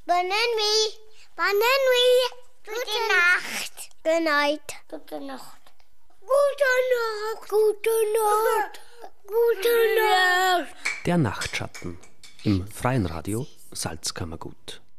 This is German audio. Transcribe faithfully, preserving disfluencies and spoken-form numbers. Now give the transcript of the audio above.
Bonne Bonne Gute Nacht. Gute Nacht. Gute Nacht. Gute Nacht. Gute Nacht. Der Nachtschatten im Freien Radio Salzkammergut.